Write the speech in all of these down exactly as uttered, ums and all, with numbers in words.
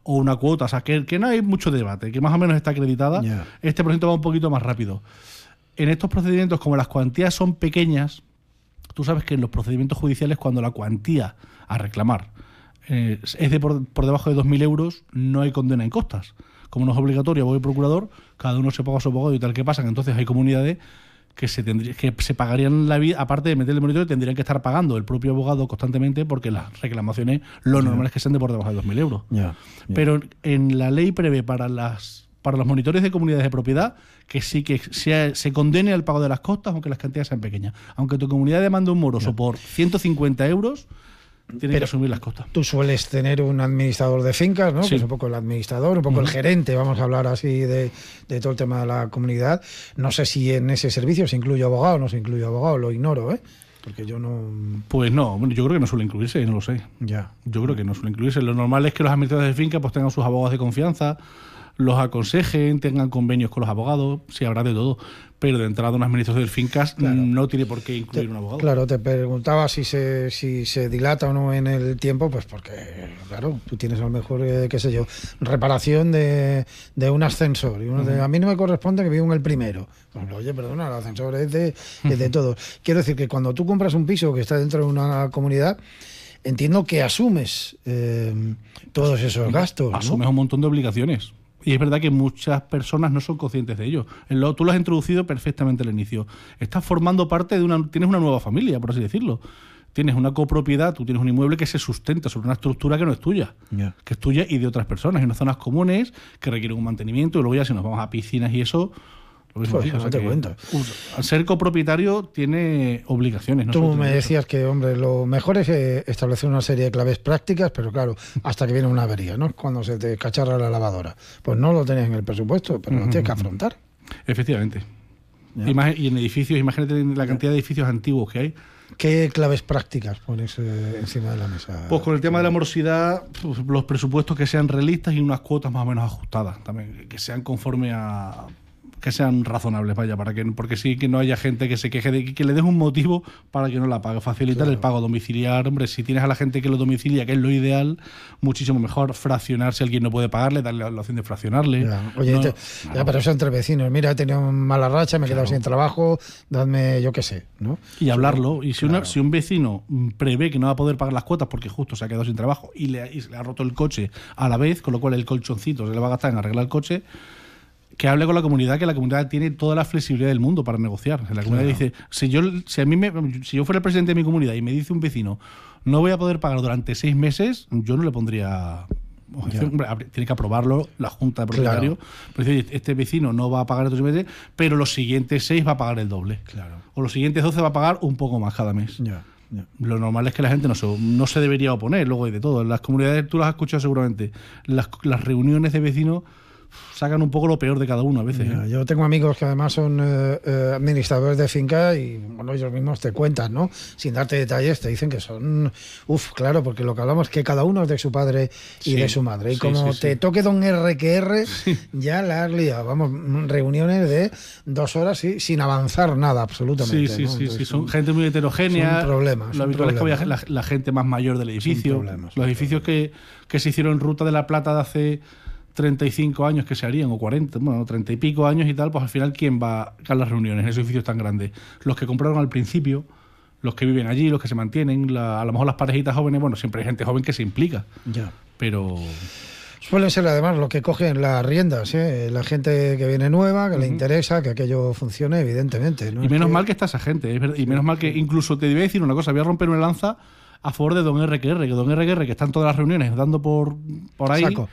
o una cuota, o sea, que, que no hay mucho debate, que más o menos está acreditada, yeah. este por ciento va un poquito más rápido. En estos procedimientos, como las cuantías son pequeñas, tú sabes que en los procedimientos judiciales, cuando la cuantía a reclamar eh, es de por, por debajo de dos mil euros, no hay condena en costas. Como no es obligatorio, abogado y procurador, cada uno se paga a su abogado y tal. ¿Qué pasa? Que entonces hay comunidades que se tendría, que se pagarían la vida, aparte de meterle el monitorio, tendrían que estar pagando el propio abogado constantemente porque las reclamaciones, lo normal es que sean de por debajo de dos mil euros. Yeah, yeah. Pero en la ley prevé para las para los monitores de comunidades de propiedad que sí que se, se condene al pago de las costas, aunque las cantidades sean pequeñas. Aunque tu comunidad demande un moroso yeah. por ciento cincuenta euros, tiene que asumir las costas. Tú sueles tener un administrador de fincas, ¿no? Sí. Que es un poco el administrador, un poco uh-huh. el gerente, vamos a hablar así de, de todo el tema de la comunidad. No sé si en ese servicio se incluye abogado o no se incluye abogado, lo ignoro, ¿eh? Porque yo no... Pues no, yo creo que no suele incluirse, no lo sé. Ya. Yo creo que no suele incluirse. Lo normal es que los administradores de finca pues tengan sus abogados de confianza, los aconsejen, tengan convenios con los abogados, sí habrá de todo, pero de entrada un administrador de fincas claro. no tiene por qué incluir te, un abogado. Claro, te preguntaba si se si se dilata o no en el tiempo, pues porque, claro, tú tienes a lo mejor, eh, qué sé yo, reparación de, de un ascensor, y uno uh-huh. de, a mí no me corresponde que vivo en el primero. Pues, oye, perdona, el ascensor es de, uh-huh. es de todos. Quiero decir que cuando tú compras un piso que está dentro de una comunidad, entiendo que asumes eh, todos esos gastos, Asumes ¿no? un montón de obligaciones. Y es verdad que muchas personas no son conscientes de ello. Lo, tú lo has introducido perfectamente al inicio. Estás formando parte de una... Tienes una nueva familia, por así decirlo. Tienes una copropiedad, tú tienes un inmueble que se sustenta sobre una estructura que no es tuya. Yeah. Que es tuya y de otras personas. En unas zonas comunes que requieren un mantenimiento. Y luego ya si nos vamos a piscinas y eso... Lo mismo, pues, o sea, no te cuento. Al ser copropietario tiene obligaciones. No Tú me decías que, hombre, lo mejor es eh, establecer una serie de claves prácticas, pero claro, hasta que viene una avería, ¿no? Cuando se te cacharra la lavadora. Pues no lo tenés en el presupuesto, pero uh-huh. lo tienes que afrontar. Efectivamente. Imag- y en edificios, imagínate la cantidad de edificios antiguos que hay. ¿Qué claves prácticas pones eh, encima de la mesa? Pues con el tema de la morosidad, pues, los presupuestos que sean realistas y unas cuotas más o menos ajustadas, también que sean conforme a... que sean razonables, vaya, para que porque sí que no haya gente que se queje de que, que le des un motivo para que no la pague. Facilitar claro. el pago domiciliar, hombre, si tienes a la gente que lo domicilia, que es lo ideal, muchísimo mejor. Fraccionar, si alguien no puede pagarle, darle la opción de fraccionarle. Ya. Oye, no, te, claro. ya, pero eso entre vecinos, mira, he tenido mala racha, me he claro. quedado sin trabajo, dadme, yo qué sé, ¿no? Y hablarlo, y si, claro. una, si un vecino prevé que no va a poder pagar las cuotas porque justo se ha quedado sin trabajo y le, y se le ha roto el coche a la vez, con lo cual el colchoncito se le va a gastar en arreglar el coche, que hable con la comunidad, que la comunidad tiene toda la flexibilidad del mundo para negociar. La comunidad claro. dice, si yo si a mí me, si yo fuera el presidente de mi comunidad y me dice un vecino, no voy a poder pagar durante seis meses, yo no le pondría objeción. Tiene que aprobarlo la Junta de Propietarios. Claro. Pero dice, este vecino no va a pagar estos seis meses, pero los siguientes seis va a pagar el doble. Claro. O los siguientes doce va a pagar un poco más cada mes. Ya. Yeah. Lo normal es que la gente no se, no se debería oponer, luego hay de todo. En las comunidades, tú las has escuchado seguramente, las, las reuniones de vecinos sacan un poco lo peor de cada uno a veces. Yeah, ¿eh? Yo tengo amigos que además son eh, eh, administradores de finca y bueno, ellos mismos te cuentan, ¿no? Sin darte detalles, te dicen que son, uff, claro, porque lo que hablamos es que cada uno es de su padre y sí, de su madre. Y sí, como sí, te sí. toque don R que R, sí. ya la has liado. Vamos, reuniones de dos horas sí, sin avanzar nada, absolutamente. Sí, sí, ¿no? sí, Entonces, sí, son, son gente muy heterogénea. Son problemas. Lo habitual es que vaya la, la gente más mayor del edificio. Problemas, Los edificios que, que se hicieron en Ruta de la Plata de hace treinta y cinco años que se harían, o cuarenta, bueno, treinta y pico años y tal, pues al final, ¿quién va a las reuniones en esos edificios tan grandes? Los que compraron al principio, los que viven allí, los que se mantienen, la, a lo mejor las parejitas jóvenes, bueno, siempre hay gente joven que se implica. Ya. Pero... Suelen ser además los que cogen las riendas, ¿eh? La gente que viene nueva, que uh-huh. le interesa que aquello funcione, evidentemente. ¿no? Y menos que... mal que está esa gente, es verdad, y menos mal que incluso te voy a decir una cosa, voy a romper una lanza a favor de don R que R, que don R que R, que está en todas las reuniones dando por, por ahí... Saco.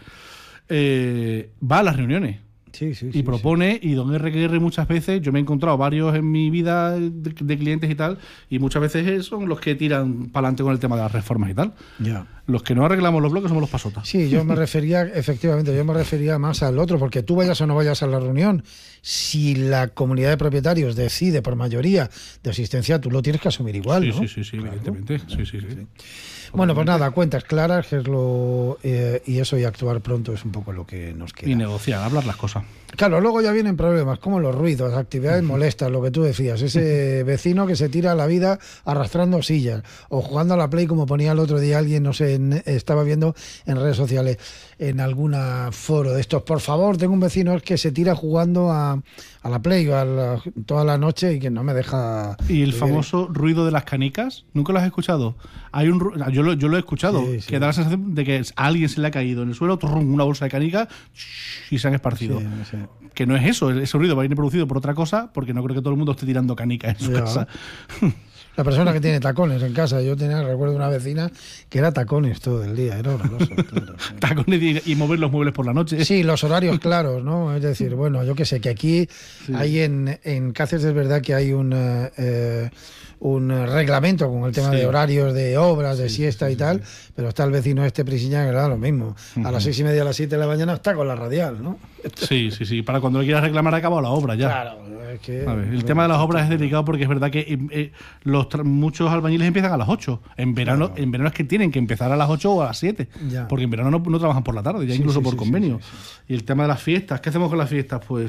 Eh, va a las reuniones sí, sí, y sí, propone, sí. y don R que R muchas veces, yo me he encontrado varios en mi vida de, de clientes y tal, y muchas veces son los que tiran para adelante con el tema de las reformas y tal. Ya. Los que no arreglamos los bloques somos los pasotas. Sí, yo me refería, efectivamente, yo me refería más al otro, porque tú vayas o no vayas a la reunión, si la comunidad de propietarios decide por mayoría de asistencia, tú lo tienes que asumir igual, sí, ¿no? Sí, sí, sí, claro. evidentemente. Sí, sí, sí. sí. Bueno, pues nada, cuentas claras, que es lo eh, y eso y actuar pronto es un poco lo que nos queda. Y negociar, hablar las cosas. Claro, luego ya vienen problemas, como los ruidos, actividades uh-huh. molestas, lo que tú decías, ese vecino que se tira la vida arrastrando sillas, o jugando a la Play, como ponía el otro día alguien, no sé en, estaba viendo en redes sociales, en algún foro de estos, por favor, tengo un vecino que se tira jugando a, a la Play a la, toda la noche y que no me deja... Y el famoso ruido de las canicas, ¿nunca lo has escuchado? Hay un yo lo, yo lo he escuchado, sí, sí. que da la sensación de que a alguien se le ha caído en el suelo una bolsa de canicas y se han esparcido. Sí, sí. Que no es eso, ese ruido va a ir producido por otra cosa, porque no creo que todo el mundo esté tirando canicas en su ya. casa. La persona que tiene tacones en casa, yo tenía, recuerdo una vecina que era tacones todo el día, era horroroso. Claro. Tacones y, y mover los muebles por la noche. Sí, los horarios claros, ¿no? Es decir, bueno, yo qué sé, que aquí sí. hay en, en Cáceres, es verdad que hay un, eh, un reglamento con el tema sí. de horarios de obras, de sí, siesta sí, y tal, sí. pero está el vecino este Prisiñán que le da lo mismo. Uh-huh. A las seis y media, a las siete de la mañana está con la radial, ¿no? Sí, sí, sí, para cuando le quieras reclamar ha acabado la obra ya. Claro, es que... A ver, el tema de las obras es delicado porque es verdad que eh, eh, los muchos albañiles empiezan a las ocho. En verano claro. en verano es que tienen que empezar a las ocho o a las siete. Ya. Porque en verano no, no trabajan por la tarde, ya sí, incluso sí, por sí, convenio. Sí, sí, sí. Y el tema de las fiestas, ¿qué hacemos con las fiestas? Pues...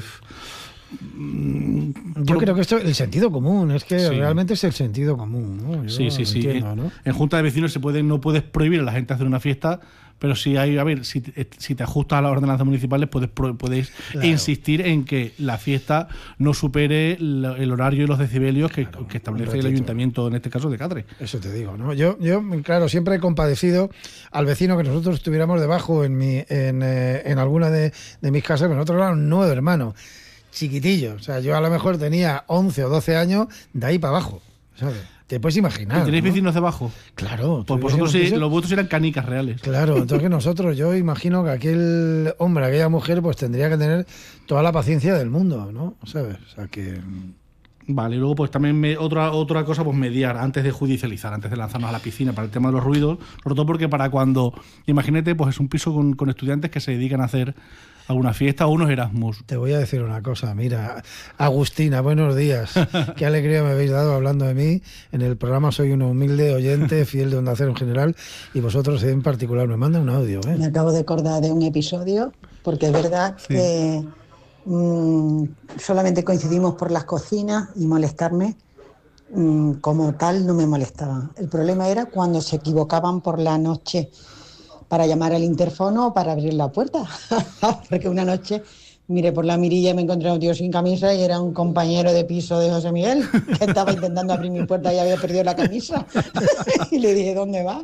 Yo por... creo que esto es el sentido común, es que sí. realmente es el sentido común, ¿no? Yo sí, sí, sí. Entiendo, en, ¿no? en junta de vecinos se puede, no puedes prohibir a la gente hacer una fiesta, pero si hay, a ver, si te, si te ajustas a las ordenanzas municipales, puedes, puedes claro. insistir en que la fiesta no supere el horario y los decibelios que, claro, que establece el ayuntamiento, en este caso de Cáceres. Eso te digo, ¿no? Yo, yo claro, siempre he compadecido al vecino que nosotros estuviéramos debajo en mi, en, eh, en alguna de, de mis casas, pero nosotros éramos nueve hermanos, chiquitillos. O sea, yo a lo mejor tenía once o doce años, de ahí para abajo, ¿sabes? Te puedes imaginar. ¿Tenéis ¿no? vecinos debajo? Claro. Pues vosotros sí, los vuestros eran canicas reales. Claro, entonces nosotros, yo imagino que aquel hombre, aquella mujer, pues tendría que tener toda la paciencia del mundo, ¿no? ¿Sabes? O sea que... Vale, y luego pues también me, otra otra cosa, pues mediar antes de judicializar, antes de lanzarnos a la piscina para el tema de los ruidos, sobre todo porque para cuando, imagínate, pues es un piso con, con estudiantes que se dedican a hacer alguna fiesta o unos Erasmus. Te voy a decir una cosa, mira, Agustina, buenos días, qué alegría me habéis dado hablando de mí, en el programa soy un humilde oyente, fiel de Onda Cero en general, y vosotros en particular, me manda un audio. ¿eh? Me acabo de acordar de un episodio, porque es verdad sí. que mmm, solamente coincidimos por las cocinas y molestarme mmm, como tal no me molestaban. El problema era cuando se equivocaban por la noche para llamar al interfono o para abrir la puerta. Porque una noche miré por la mirilla y me encontré a un tío sin camisa y era un compañero de piso de José Miguel que estaba intentando abrir mi puerta y había perdido la camisa. Y le dije, ¿dónde va?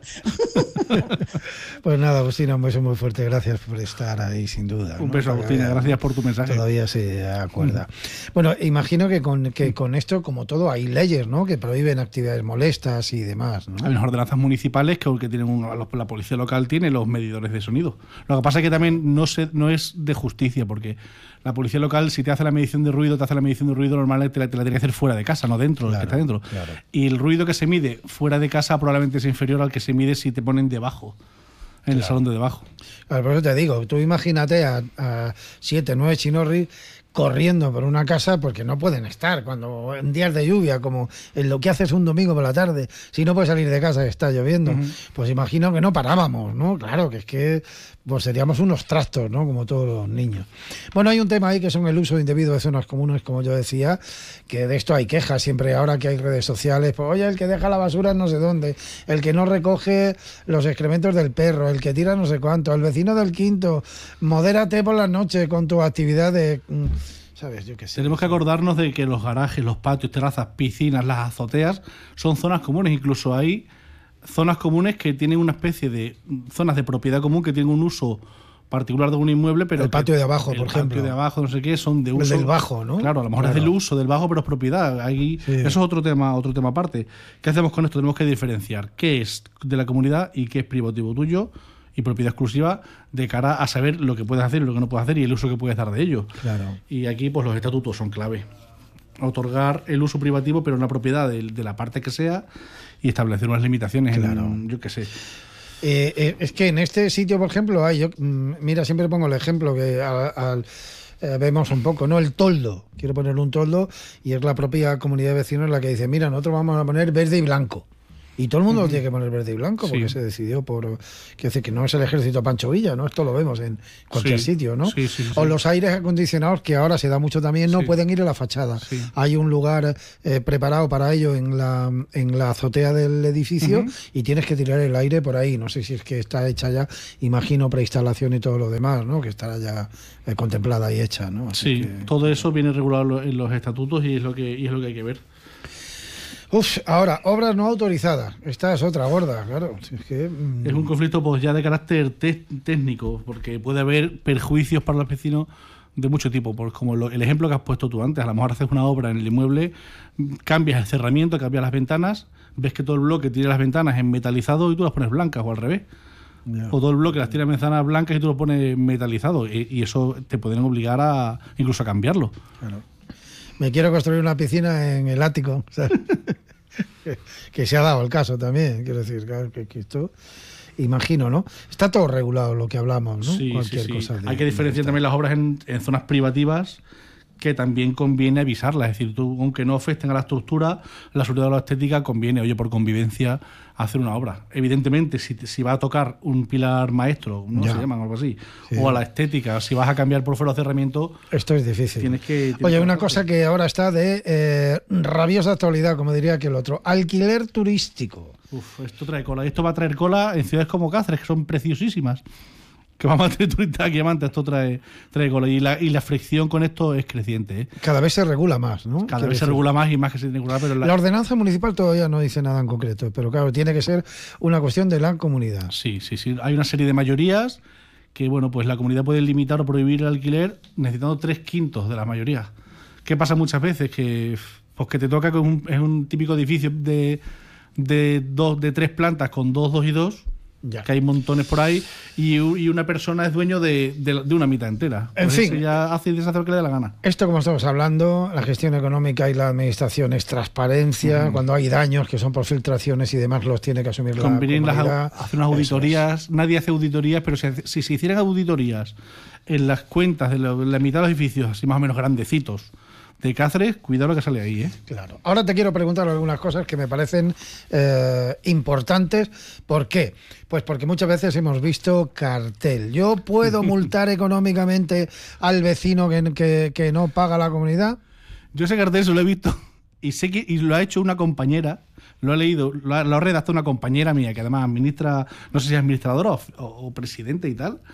Pues nada, Agustina, un beso muy fuerte. Gracias por estar ahí, sin duda. Un ¿no? beso, Agustina. Gracias por tu mensaje. Todavía se acuerda. Mm. Bueno, imagino que con, que con esto, como todo, hay leyes, ¿no? Que prohíben actividades molestas y demás, ¿no? Hay unas ordenanzas municipales que, que tienen un, la policía local tiene los medidores de sonido. Lo que pasa es que también no, se, no es de justicia, porque la policía local, si te hace la medición de ruido, te hace la medición de ruido normal, te la, te la tiene que hacer fuera de casa, no dentro, claro, el que está dentro. Claro. Y el ruido que se mide fuera de casa probablemente es inferior al que se mide si te ponen debajo, en claro. el salón de debajo. Claro, por eso te digo, tú imagínate a, a siete, nueve chinorris corriendo por una casa porque no pueden estar cuando en días de lluvia, como en lo que haces un domingo por la tarde, si no puedes salir de casa y está lloviendo, uh-huh. pues imagino que no parábamos, ¿no? Claro, que es que pues seríamos unos trastos, ¿no? Como todos los niños. Bueno, hay un tema ahí que son el uso indebido de zonas comunes, como yo decía, que de esto hay quejas siempre ahora que hay redes sociales, pues oye, el que deja la basura no sé dónde, el que no recoge los excrementos del perro, el que tira no sé cuánto, el vecino del quinto, modérate por las noches con tu actividad de... ¿Sabes? Yo qué sé. Tenemos que acordarnos de que los garajes, los patios, terrazas, piscinas, las azoteas son zonas comunes. Incluso hay zonas comunes que tienen una especie de zonas de propiedad común que tienen un uso particular de un inmueble, pero el patio de abajo, el por ejemplo. El patio de abajo, no sé qué, son de uso. El del bajo, ¿no? Claro, a lo mejor claro. es del uso del bajo, pero es propiedad. Ahí, sí. Eso es otro tema, otro tema aparte. ¿Qué hacemos con esto? Tenemos que diferenciar qué es de la comunidad y qué es privativo tuyo y propiedad exclusiva de cara a saber lo que puedes hacer y lo que no puedes hacer y el uso que puedes dar de ello. Claro. Y aquí pues los estatutos son clave. Otorgar el uso privativo, pero en la propiedad de, de la parte que sea y establecer unas limitaciones. Claro. En, yo qué sé. Eh, eh, es que en este sitio, por ejemplo, hay, yo, mira, siempre pongo el ejemplo que al, al eh, vemos un poco, ¿no? El toldo. Quiero poner un toldo y es la propia comunidad de vecinos la que dice, mira, nosotros vamos a poner verde y blanco. Y todo el mundo uh-huh. lo tiene que poner verde y blanco porque sí. se decidió por... Quiero decir que no es el ejército Pancho Villa, ¿no? Esto lo vemos en cualquier sí. sitio, ¿no? Sí, sí, sí. O los aires acondicionados, que ahora se da mucho también, no sí. pueden ir a la fachada. Sí. Hay un lugar eh, preparado para ello en la, en la azotea del edificio uh-huh. y tienes que tirar el aire por ahí. No sé si es que está hecha ya, imagino, preinstalación y todo lo demás, ¿no? Que estará ya eh, contemplada y hecha, ¿no? Sí, Así que... todo eso viene regulado en los estatutos y es lo que, y es lo que hay que ver. Uf, ahora, obras no autorizadas. Esta es otra gorda, claro. Es, que, mmm... es un conflicto pues ya de carácter te- técnico, porque puede haber perjuicios para los vecinos de mucho tipo, pues como lo, el ejemplo que has puesto tú antes. A lo mejor haces una obra en el inmueble, cambias el cerramiento, cambias las ventanas, ves que todo el bloque tiene las ventanas en metalizado y tú las pones blancas, o al revés. Yeah. O todo el bloque las tiene en ventanas blancas y tú lo pones metalizado, y, y eso te pueden obligar a incluso a cambiarlo. Claro. Me quiero construir una piscina en el ático, ¿sabes? que, que se ha dado el caso también, quiero decir, que, que esto, imagino, ¿no? Está todo regulado lo que hablamos, ¿no? Sí, Cualquier sí, sí. cosa de, hay que diferenciar también las obras en, en zonas privativas, que también conviene avisarlas. Es decir, tú, aunque no afecten a la estructura, la seguridad o la estética, conviene, oye, por convivencia, hacer una obra. Evidentemente, si, si va a tocar un pilar maestro, ¿no? Ya. Se llaman algo así, sí. o a la estética, si vas a cambiar por fuera de cerramiento... Esto es difícil. Tienes que... Tienes oye, que una cosa que ahora está de eh, rabiosa actualidad, como diría aquel otro, alquiler turístico. Uf, esto trae cola. Esto va a traer cola en ciudades como Cáceres, que son preciosísimas. Que vamos a tener turistas aquí amantes, esto trae, trae cola. Y la, y la fricción con esto es creciente, ¿eh? Cada vez se regula más, ¿no? Cada vez se regula más y más que se regula. Pero la... la ordenanza municipal todavía no dice nada en concreto, pero claro, tiene que ser una cuestión de la comunidad. Sí, sí, sí. Hay una serie de mayorías que, bueno, pues la comunidad puede limitar o prohibir el alquiler necesitando tres quintos de la mayoría. ¿Qué pasa muchas veces? Que, pues que te toca que es un, es un típico edificio de, de, dos, de tres plantas con dos, dos y dos. Ya. Que hay montones por ahí y, y una persona es dueño de, de, de una mitad entera. En pues fin, ya hace y deshace lo que le dé la gana. Esto, como estamos hablando, la gestión económica y la administración es transparencia. Uh-huh. Cuando hay daños que son por filtraciones y demás, los tiene que asumir Convienen la comunidad. Las, hacer unas auditorías. Nadie hace auditorías, pero si, si se hicieran auditorías en las cuentas de la, la mitad de los edificios, así más o menos grandecitos, de Cáceres, cuidado lo que sale ahí, ¿eh? Claro. Ahora te quiero preguntar algunas cosas que me parecen eh, importantes. ¿Por qué? Pues porque muchas veces hemos visto cartel. ¿Yo puedo multar económicamente al vecino que, que, que no paga la comunidad? Yo ese cartel se lo he visto y sé que y lo ha hecho una compañera, lo ha leído, lo ha, lo ha redactado una compañera mía que además administra, no sé si es administradora o, o, o presidente y tal.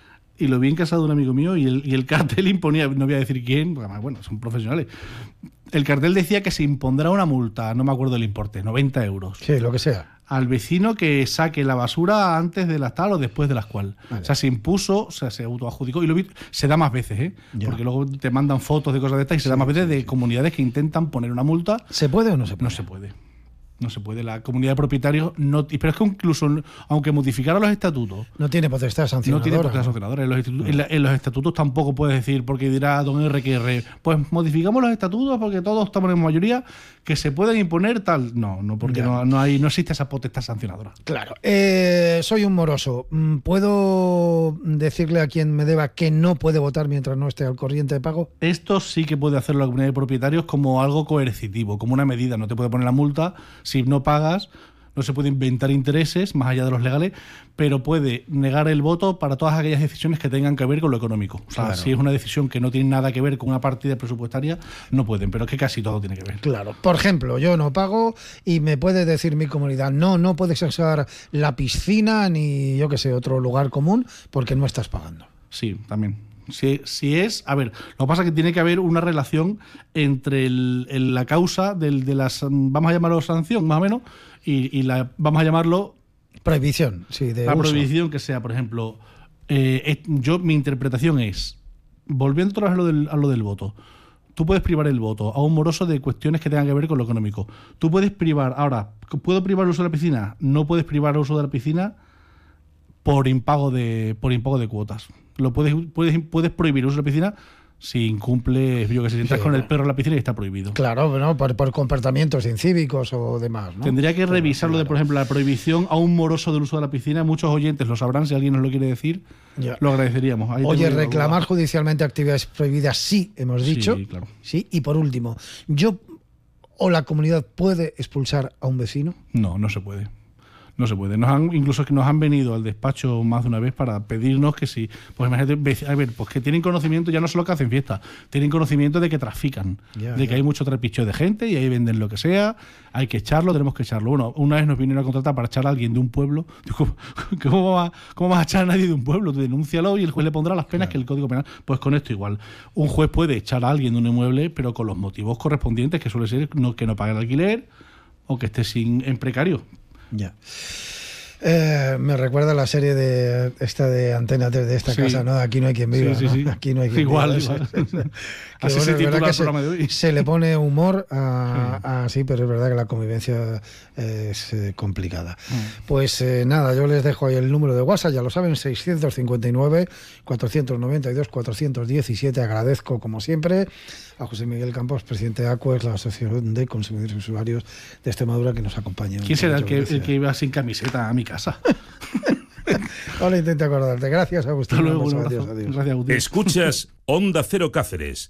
Y lo vi en casa de un amigo mío y el, y el cartel imponía, no voy a decir quién, porque además, bueno, son profesionales. El cartel decía que se impondrá una multa, no me acuerdo el importe, noventa euros. Sí, lo que sea. Al vecino que saque la basura antes de las tal o después de las cual. Vale. O sea, se impuso, o sea, se autoadjudicó. Y lo vi, se da más veces, ¿eh? Ya. Porque luego te mandan fotos de cosas de estas y se sí, da más veces sí, de sí. comunidades que intentan poner una multa. ¿Se puede o no se puede? No se puede. No se puede. La comunidad de propietarios no. Pero es que incluso, aunque modificaran los estatutos. No tiene potestad sancionadora. No tiene potestad sancionadora. En los, estatutos, no. en, la, en los estatutos tampoco puedes decir, porque dirá don R que R. Pues modificamos los estatutos porque todos estamos en mayoría, que se pueden imponer tal. No, no, porque no, no, hay, no existe esa potestad sancionadora. Claro. Eh, soy un moroso. ¿Puedo decirle a quien me deba que no puede votar mientras no esté al corriente de pago? Esto sí que puede hacerlo la comunidad de propietarios como algo coercitivo, como una medida. No te puede poner la multa. Si no pagas, no se puede inventar intereses más allá de los legales, pero puede negar el voto para todas aquellas decisiones que tengan que ver con lo económico. O sea, claro. Si es una decisión que no tiene nada que ver con una partida presupuestaria, no pueden, pero es que casi todo tiene que ver. Claro. Por ejemplo, yo no pago y me puede decir mi comunidad, no, no puedes usar la piscina ni, yo qué sé, otro lugar común porque no estás pagando. Sí, también. Si, si es, a ver, lo que pasa es que tiene que haber una relación entre el, el, la causa del, de las, vamos a llamarlo sanción, más o menos, y, y la, vamos a llamarlo prohibición, sí, de la uso. Prohibición que sea, por ejemplo, eh, es, yo mi interpretación es, volviendo otra vez a lo del, a lo del voto, tú puedes privar el voto a un moroso de cuestiones que tengan que ver con lo económico. Tú puedes privar, ahora, ¿puedo privar el uso de la piscina? No puedes privar el uso de la piscina por impago de, por impago de cuotas. Lo puedes, puedes, puedes prohibir el uso de la piscina si incumple, yo que sé, si entras sí, con el perro en la piscina y está prohibido. Claro, ¿no? por, por comportamientos incívicos o demás, ¿no? Tendría que revisar lo de, por ejemplo, la prohibición a un moroso del uso de la piscina. Muchos oyentes lo sabrán, si alguien nos lo quiere decir, ya. Lo agradeceríamos. Ahí Oye, reclamar judicialmente actividades prohibidas, sí, hemos dicho. Sí, claro. Sí, y por último, yo ¿O la comunidad puede expulsar a un vecino? No, no se puede. No se puede. Nos han, incluso que nos han venido al despacho más de una vez para pedirnos que si, pues imagínate, a ver, pues que tienen conocimiento ya no solo que hacen fiesta, tienen conocimiento de que trafican, yeah, de yeah. que hay mucho trapicheo de gente y ahí venden lo que sea, hay que echarlo, tenemos que echarlo. Bueno, una vez nos vinieron a contratar para echar a alguien de un pueblo. ¿Cómo, cómo, va, cómo vas a echar a nadie de un pueblo? Tú denúncialo y el juez le pondrá las penas claro. que el Código Penal. Pues con esto igual. Un juez puede echar a alguien de un inmueble, pero con los motivos correspondientes, que suele ser no, que no pague el alquiler o que esté sin en precario. Ya. Eh, me recuerda la serie de esta de Antena tres de esta sí. casa, ¿no? Aquí no hay quien viva. Sí, sí, sí. ¿no? Aquí no hay quien igual, viva. Igual. Que así bueno, se titula el programa de hoy. Se le pone humor a, sí. a, a sí, pero es verdad que la convivencia es eh, complicada. Mm. Pues eh, nada, yo les dejo ahí el número de WhatsApp, ya lo saben, seiscientos cincuenta y nueve, cuatrocientos noventa y dos, cuatrocientos diecisiete. Agradezco, como siempre, a José Miguel Campos, presidente de ACUES, la Asociación de Consumidores y Usuarios de Extremadura, que nos acompaña. ¿Quién será el que, el que iba sin camiseta a mi casa? Ahora intento acordarte. Gracias, Agustín. Hasta luego, un adiós, adiós. Gracias, Agustín. Escuchas Onda Cero Cáceres.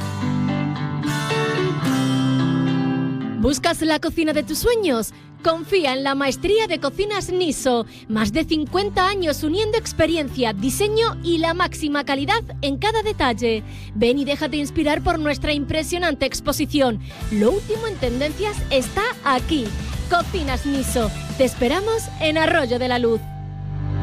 ¿Buscas la cocina de tus sueños? Confía en la maestría de cocinas Niso. Más de cincuenta años uniendo experiencia, diseño y la máxima calidad en cada detalle. Ven y déjate inspirar por nuestra impresionante exposición. Lo último en tendencias está aquí. Cocinas Niso. Te esperamos en Arroyo de la Luz.